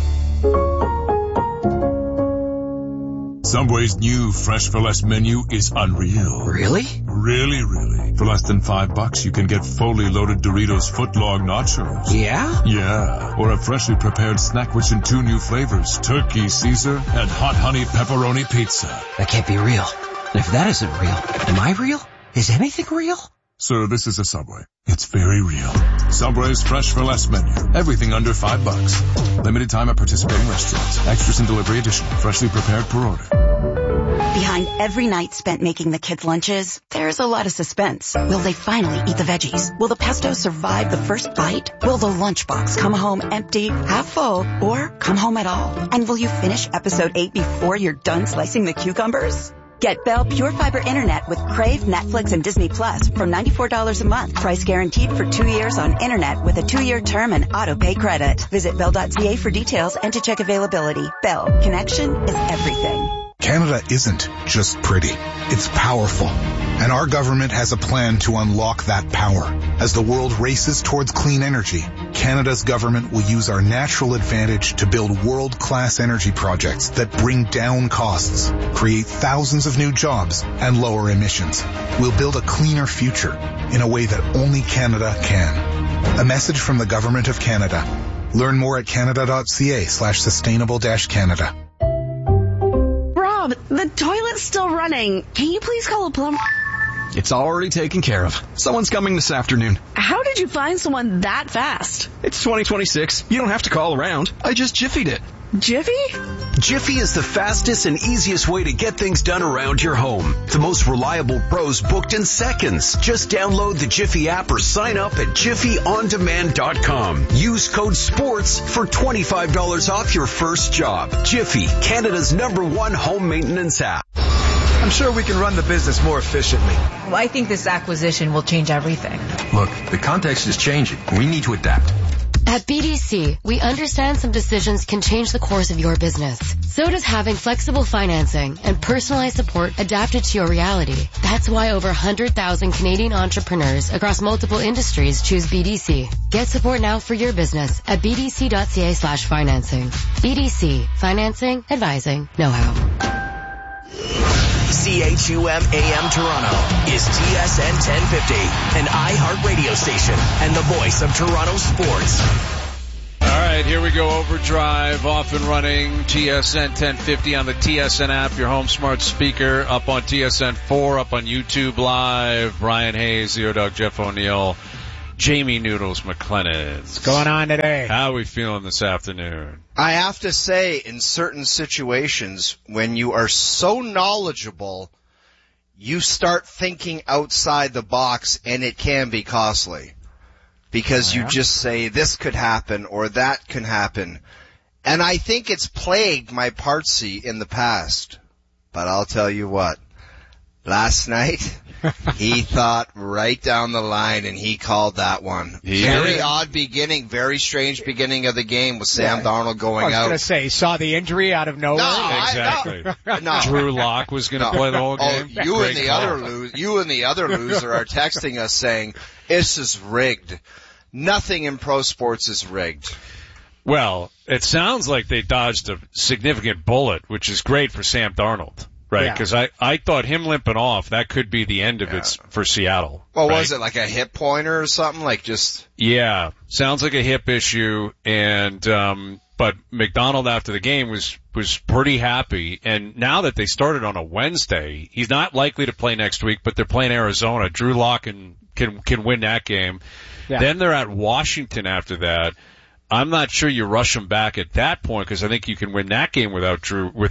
Subway's new Fresh for Less menu is unreal. Really? Really, really. For less than $5, you can get fully loaded Doritos footlong nachos. Yeah? Yeah. Or a freshly prepared snack rich in 2 new flavors, Turkey Caesar and Hot Honey Pepperoni Pizza. That can't be real. And if that isn't real, am I real? Is anything real? Sir, this is a Subway. It's very real. Subway's Fresh for Less menu. Everything under $5. Limited time at participating restaurants. Extras and delivery additional. Freshly prepared per order. Behind every night spent making the kids' lunches, there's a lot of suspense. Will they finally eat the veggies? Will the pesto survive the first bite? Will the lunchbox come home empty, half full, or come home at all? And will you finish episode 8 before you're done slicing the cucumbers? Get Bell Pure Fiber Internet with Crave, Netflix, and Disney Plus for $94 a month. Price guaranteed for 2 years on Internet with a 2-year term and auto-pay credit. Visit Bell.ca for details and to check availability. Bell. Connection is everything. Canada isn't just pretty. It's powerful. And our government has a plan to unlock that power. As the world races towards clean energy, Canada's government will use our natural advantage to build world-class energy projects that bring down costs, create thousands of new jobs, and lower emissions. We'll build a cleaner future in a way that only Canada can. A message from the Government of Canada. Learn more at canada.ca/sustainable-Canada. Rob, the toilet's still running. Can you please call a plumber? It's already taken care of. Someone's coming this afternoon. How did you find someone that fast? It's 2026. You don't have to call around. I just Jiffied it. Jiffy? Jiffy is the fastest and easiest way to get things done around your home. The most reliable pros booked in seconds. Just download the Jiffy app or sign up at jiffyondemand.com. Use code SPORTS for $25 off your first job. Jiffy, Canada's #1 home maintenance app. I'm sure we can run the business more efficiently. Well, I think this acquisition will change everything. Look, the context is changing. We need to adapt. At BDC, we understand some decisions can change the course of your business. So does having flexible financing and personalized support adapted to your reality. That's why over 100,000 Canadian entrepreneurs across multiple industries choose BDC. Get support now for your business at bdc.ca/financing. BDC. Financing, advising, know-how. CHUM AM Toronto is TSN 1050, an iHeart radio station and the voice of Toronto sports. All right, here we go. Overdrive, off and running. TSN 1050 on the TSN app, your home smart speaker, up on TSN 4, up on YouTube Live. Brian Hayes, Theo Doug, Jeff O'Neill, Jamie Noodles McLennan. What's going on today? How are we feeling this afternoon? I have to say, in certain situations, when you are so knowledgeable, you start thinking outside the box, and it can be costly. Because you just say, this could happen, or that can happen. And I think it's plagued my Partsy in the past. But I'll tell you what. Last night, he thought right down the line, and he called that one. Very odd beginning, very strange beginning of the game with Sam Darnold going out. I was going to say, he saw the injury out of nowhere. No, exactly. No. Drew Lock was going to play the whole game. You and the other loser are texting us saying, this is rigged. Nothing in pro sports is rigged. Well, it sounds like they dodged a significant bullet, which is great for Sam Darnold. Right, because I thought him limping off, that could be the end of it for Seattle. Well, was it like a hip pointer or something? Like just... Yeah, sounds like a hip issue, and but McDonald after the game was pretty happy, and now that they started on a Wednesday, he's not likely to play next week, but they're playing Arizona. Drew Lock can win that game. Yeah. Then they're at Washington after that. I'm not sure you rush him back at that point, because I think you can win that game without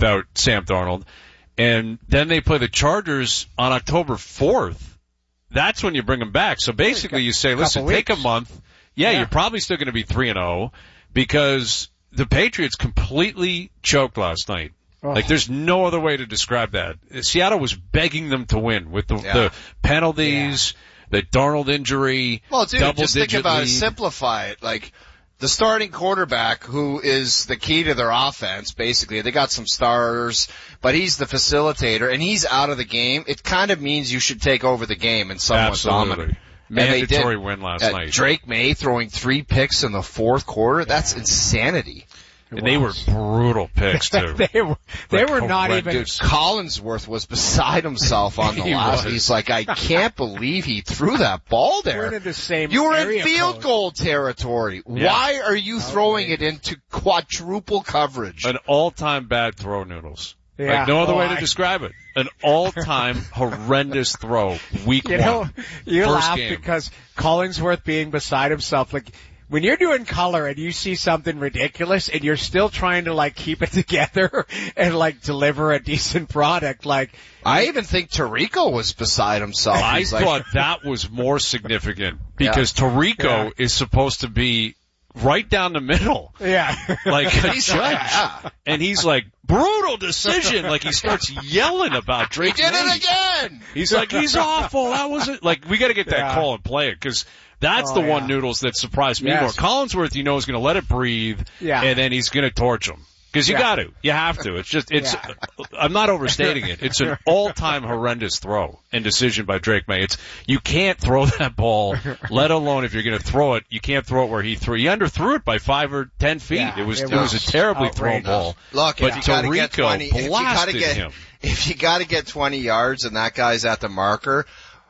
Sam Darnold. And then they play the Chargers on October 4th. That's when you bring them back. So basically you say, listen, take a month. Yeah, you're probably still going to be 3-0 because the Patriots completely choked last night. Oh. Like there's no other way to describe that. Seattle was begging them to win with the penalties, the Darnold injury. Well, dude, just think about it. Simplify it. Like, the starting quarterback, who is the key to their offense, basically, they got some stars, but he's the facilitator, and he's out of the game. It kind of means you should take over the game and somewhat dominate. Mandatory win last night. Drake May throwing 3 picks in the fourth quarter, that's insanity. And they were brutal picks too. they were not even. Dude, Collinsworth was beside himself on the last. He's like, I can't believe he threw that ball there. We're in the same you were area in field code. goal territory. Yeah. Why are you throwing it into quadruple coverage? An all-time bad throw, Noodles. Yeah. Like no other way to describe it. An all-time horrendous throw. Week one. You First laugh game. because Collinsworth being beside himself, like. When you're doing color and you see something ridiculous and you're still trying to like keep it together and like deliver a decent product, like I even think Tirico was beside himself. I thought that was more significant because Tirico is supposed to be right down the middle. Yeah. Like a judge. And he's like, brutal decision. Like he starts yelling about Drake. He did it again. He's like, he's awful. That wasn't like, we gotta get that call and play it because that's the one, Noodles, that surprised me more. Collinsworth, you know, is going to let it breathe, and then he's going to torch him. Because you got to. You have to. It's just, I'm not overstating it. It's an all-time horrendous throw and decision by Drake May. You can't throw that ball, let alone if you're going to throw it, you can't throw it where he threw. He underthrew it by 5 or 10 feet. Yeah, it was a terribly thrown ball. Look, but Tirico blasted him. If you got to get 20 yards and that guy's at the marker,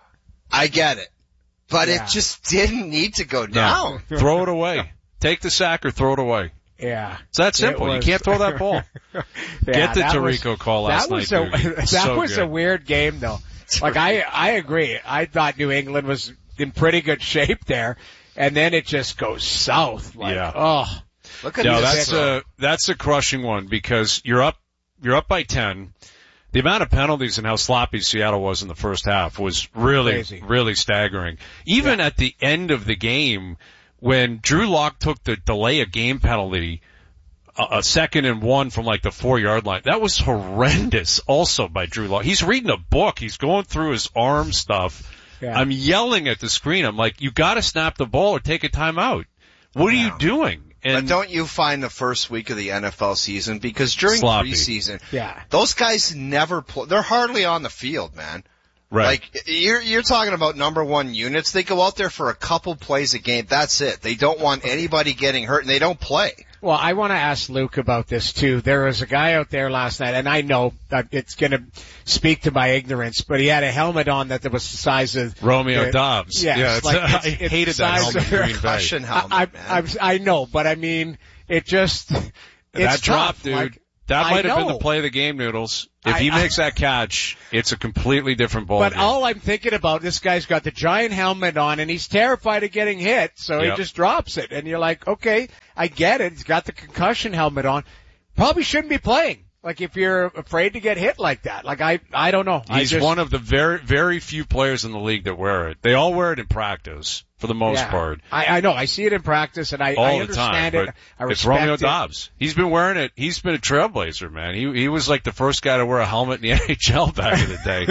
I get it. But it just didn't need to go down. No. Throw it away. Take the sack or throw it away. Yeah. It's that simple. You can't throw that ball. Get the Tirico call last night. That was a weird game, though. Like, I agree. I thought New England was in pretty good shape there, and then it just goes south. Like, Look at this. That's a crushing one because you're up by 10. The amount of penalties and how sloppy Seattle was in the first half was really, really staggering. Even at the end of the game, when Drew Lock took the delay of game penalty, a 2nd and 1 from like the 4-yard line. That was horrendous also by Drew Lock. He's reading a book. He's going through his arm stuff. Yeah. I'm yelling at the screen. I'm like, you gotta snap the ball or take a timeout. What are you doing? But don't you find the first week of the NFL season, because during preseason, those guys never play. They're hardly on the field, man. Right. Like, you're talking about number one units. They go out there for a couple plays a game. That's it. They don't want anybody getting hurt, and they don't play. Well, I want to ask Luke about this too. There was a guy out there last night, and I know that it's going to speak to my ignorance, but he had a helmet on that was the size of Romeo Dobbs. Yeah, I hated that helmet. Concussion helmet, man. I know, but I mean, it just that drop, tough. dude. Like, that might have been the play of the game, Noodles. If he makes that catch, it's a completely different ball. But game. all I'm thinking about, this guy's got the giant helmet on, and he's terrified of getting hit, so he just drops it. And you're like, okay, I get it. He's got the concussion helmet on. Probably shouldn't be playing. Like, if you're afraid to get hit like that. Like, I don't know. He's one of the very, very few players in the league that wear it. They all wear it in practice, for the most part. I know. I see it in practice, and I understand it. I respect it's Romeo Dobbs. He's been wearing it. He's been a trailblazer, man. He was like the first guy to wear a helmet in the NHL back in the day.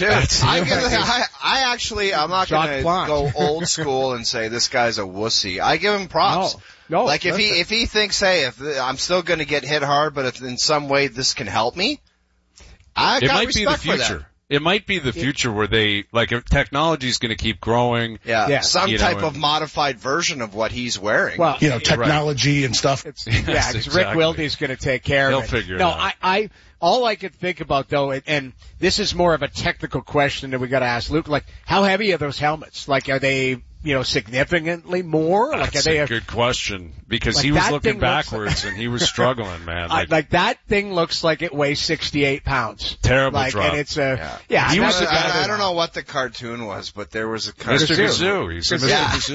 I'm not going to go old school and say this guy's a wussy. I give him props. No, like if he thinks, hey, if I'm still going to get hit hard, but if in some way this can help me, I got respect for that. It might be the future where they, like, if technology is going to keep growing. Some type of modified version of what he's wearing. Well, technology and stuff. Because Rick Wilde's going to take care of it. He'll figure it out. All I could think about though, and this is more of a technical question that we got to ask Luke, like, how heavy are those helmets? Like, are they, significantly more? Like, That's a good question, because he was looking backwards and he was struggling, man. Like that thing looks like it weighs 68 pounds. Terrible drop. And it's he was the guy. I don't know what the cartoon was, but there was a cartoon. Mr. Gazoo. He's Mr.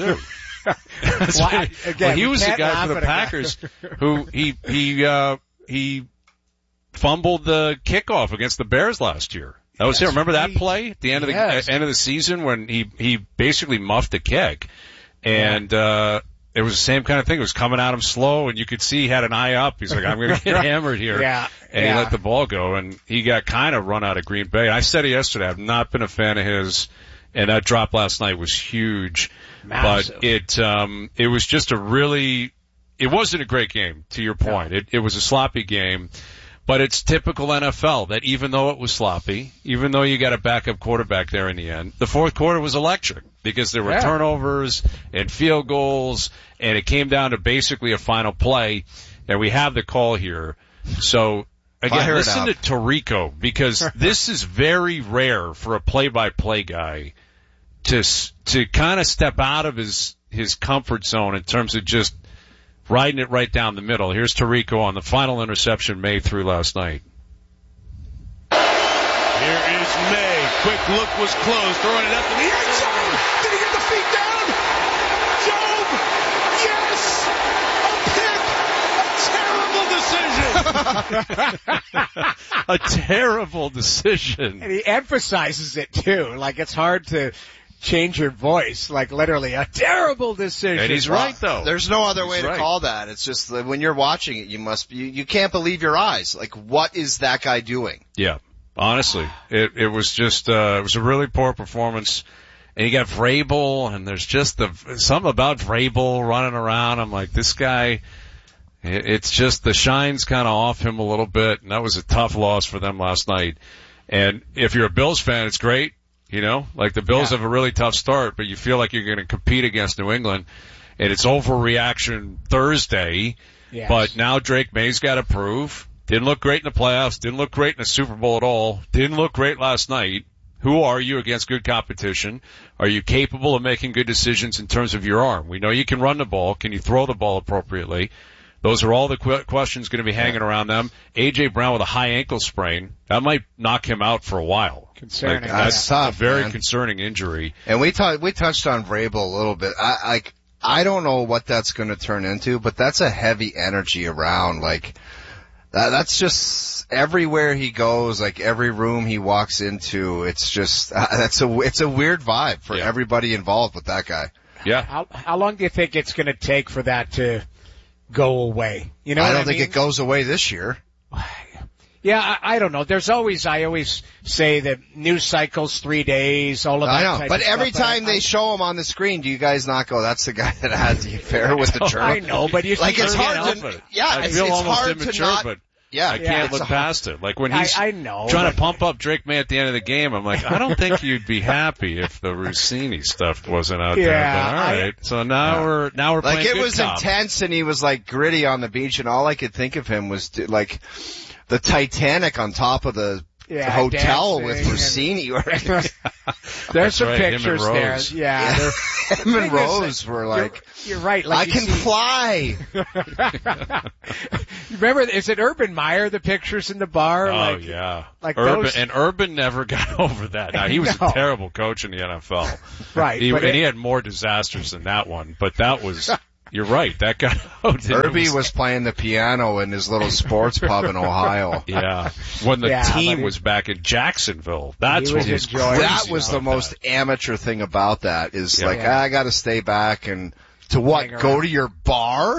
Gazoo. He was the guy for the Packers who he fumbled the kickoff against the Bears last year. That was it. Remember that play at the end of the end of the season when he basically muffed a kick, and it was the same kind of thing. It was coming at him slow, and you could see he had an eye up. He's like, I'm going to get hammered here. And he let the ball go, and he got kind of run out of Green Bay. I said it yesterday. I've not been a fan of his, and that drop last night was huge. Massive. But it was just it wasn't a great game, to your point. It was a sloppy game. But it's typical NFL that even though it was sloppy, even though you got a backup quarterback there in the end, the fourth quarter was electric because there were turnovers and field goals, and it came down to basically a final play, and we have the call here. So, again, listen to Tirico, because this is very rare for a play-by-play guy to kind of step out of his comfort zone in terms of just riding it right down the middle. Here's Tirico on the final interception May threw last night. Here is May. Quick look was closed. Throwing it up in the end zone. Did he get the feet down? Job! Yes! A pick! A terrible decision! A terrible decision. And he emphasizes it too. Like, it's hard to change your voice, like literally a terrible decision. And he's right though. There's no other way to call that. It's just that when you're watching it, you can't believe your eyes. Like, what is that guy doing? Yeah. Honestly, it was just, it was a really poor performance. And you got Vrabel, and there's just something about Vrabel running around. I'm like, this guy, it's just the shine's kind of off him a little bit. And that was a tough loss for them last night. And if you're a Bills fan, it's great. Like the Bills have a really tough start, but you feel like you're going to compete against New England, and it's overreaction Thursday. Yes. But now Drake May's got to prove. Didn't look great in the playoffs. Didn't look great in the Super Bowl at all. Didn't look great last night. Who are you against good competition? Are you capable of making good decisions in terms of your arm? We know you can run the ball. Can you throw the ball appropriately? Those are all the questions going to be hanging around them. A.J. Brown with a high ankle sprain. That might knock him out for a while. Concerning. That's tough, a very concerning injury. And we touched on Vrabel a little bit. I don't know what that's going to turn into, but that's a heavy energy around. Like, that's just everywhere he goes, like every room he walks into, it's just, it's a weird vibe for everybody involved with that guy. Yeah. How long do you think it's going to take for that to go away. You know, I don't think it goes away this year. Yeah, I don't know. I always say that news cycles 3 days, all of that. I know, but every time they show him on the screen, do you guys not go, that's the guy that had the affair with the German? I know, but you like it's hard to, I feel it's almost hard immature, to not, but yeah, I can't look past it. Like when he's trying to pump up Drake May at the end of the game, I'm like, I don't think you'd be happy if the Rossini stuff wasn't out there. But all right, so now we're playing like it good was cop. intense, and he was like gritty on the beach, and all I could think of him was like the Titanic on top of the hotel with Rossini. There's some right, pictures there. Yeah. Him and Rose were like, you're right. Like I can fly. Remember, is it Urban Meyer, the pictures in the bar? Oh, yeah. Like Urban never got over that. Now, he was a terrible coach in the NFL. Right. He had more disasters than that one, but that was... You're right. That guy. Irby was playing the piano in his little sports pub in Ohio. Yeah. When the team was back in Jacksonville. That's what was crazy. That was the most amateur thing about that is I got to stay back and to what? Go to your bar?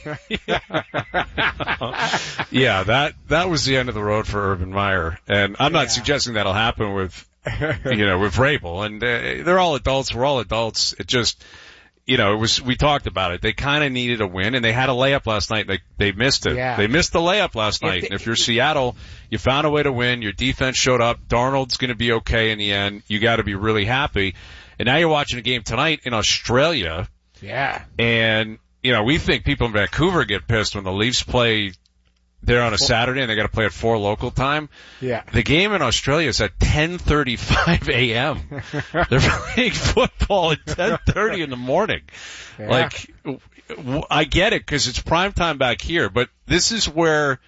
Yeah, that was the end of the road for Urban Meyer. And I'm not suggesting that'll happen with Vrabel. And they're all adults. We're all adults. It just, we talked about it. They kind of needed a win, and they had a layup last night. They missed it. Yeah. They missed the layup last night. And if you're Seattle, you found a way to win. Your defense showed up. Darnold's going to be okay in the end. You got to be really happy. And now you're watching a game tonight in Australia. Yeah. And, we think people in Vancouver get pissed when the Leafs play there on a Saturday and they got to play at 4 local time. Yeah. The game in Australia is at 10:35 a.m. They're playing football at 10:30 in the morning. Yeah. Like, I get it because it's prime time back here, but this is where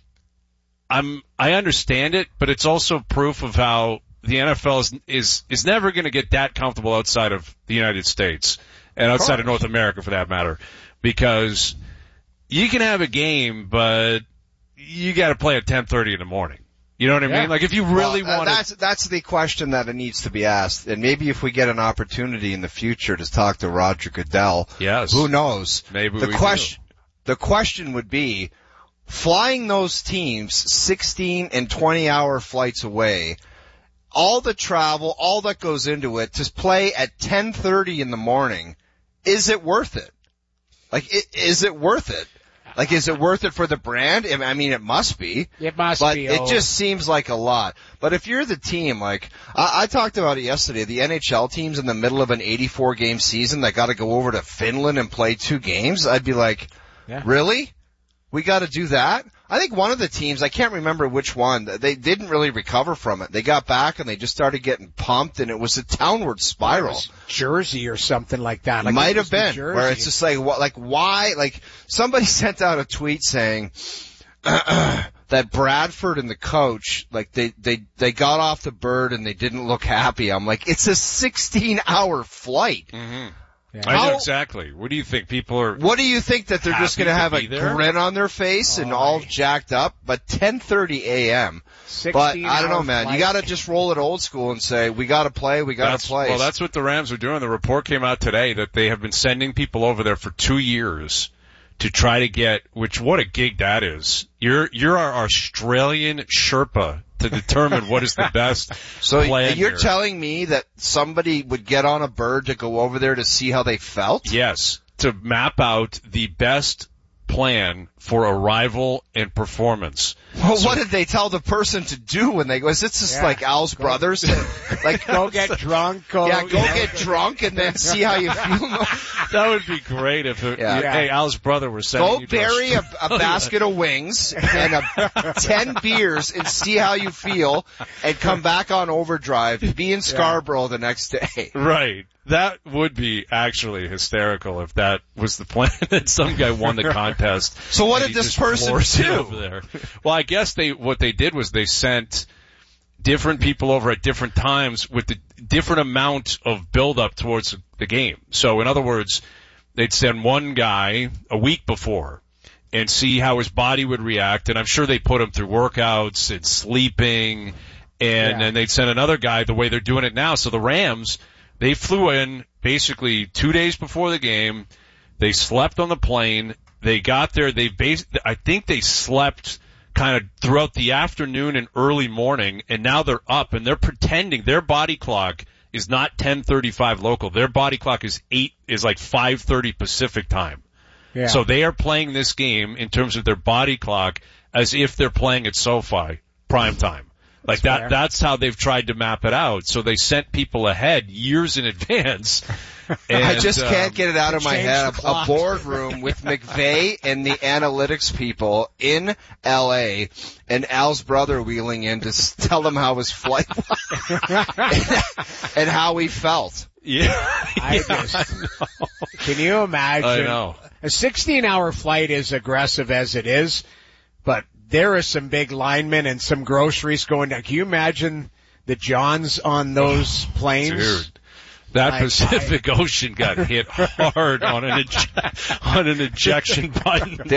I understand it, but it's also proof of how the NFL is never going to get that comfortable outside of the United States and outside of North America for that matter, because you can have a game, but you got to play at 10:30 in the morning. You know what I mean? Like if you really want to... That's the question that needs to be asked. And maybe if we get an opportunity in the future to talk to Roger Goodell, yes, who knows? Maybe the question would be, flying those teams 16 and 20-hour flights away, all the travel, all that goes into it, to play at 10:30 in the morning, is it worth it? Like, is it worth it? Like, is it worth it for the brand? I mean, it must be. It must but be. But it just seems like a lot. But if you're the team, like, I talked about it yesterday, the NHL teams in the middle of an 84-game season that got to go over to Finland and play 2 games, I'd be like, really? We got to do that? I think one of the teams, I can't remember which one, they didn't really recover from it. They got back and they just started getting pumped, and it was a downward spiral. It was Jersey or something like that. Like might have been, where it's just like, why? Like, somebody sent out a tweet saying that Bradford and the coach, like, they got off the bird and they didn't look happy. I'm like, it's a 16-hour flight. Mm-hmm. Yeah. I know exactly. What do you think? People are... What do you think, that they're just going to have a grin on their face and all jacked up? But 10:30 a.m. But I don't know, man. Flight. You got to just roll it old school and say, we got to play, we got to play. Well, that's what the Rams are doing. The report came out today that they have been sending people over there for 2 years to try to get, what a gig that is. You're our Australian Sherpa to determine what is the best plan you're here. Telling me that somebody would get on a bird to go over there to see how they felt? Yes, to map out the best plan for arrival and performance. Well, what did they tell the person to do when they go? Is this just like Al's brothers? Like, go get drunk. Go get drunk and then see how you feel. That would be great if hey, Al's brother was sending you to bury a basket of wings and 10 beers and see how you feel, and come back on overdrive, be in Scarborough the next day. Right. That would be actually hysterical if that was the plan, that some guy won the contest. So what did this person do? Over there. Well, I guess what they did was they sent different people over at different times with the different amount of build-up towards the game. So in other words, they'd send one guy a week before and see how his body would react, and I'm sure they put him through workouts and sleeping, and then they'd send another guy the way they're doing it now. So the Rams, they flew in basically 2 days before the game. They slept on the plane. They got there. I think they slept kind of throughout the afternoon and early morning, and now they're up and they're pretending their body clock is not 10:35 local. Their body clock is like 5:30 Pacific time. Yeah. So they are playing this game in terms of their body clock as if they're playing at SoFi prime time. Like that's how they've tried to map it out. So they sent people ahead years in advance. And, I just can't get it out of my head. A boardroom with McVay and the analytics people in L.A. and Al's brother wheeling in to tell them how his flight was and how he felt. Yeah. Can you imagine? I know. A 16-hour flight is aggressive as it is, but there are some big linemen and some groceries going down. Can you imagine the Johns on those planes? Dude, that Pacific Ocean got hit hard on an ejection button.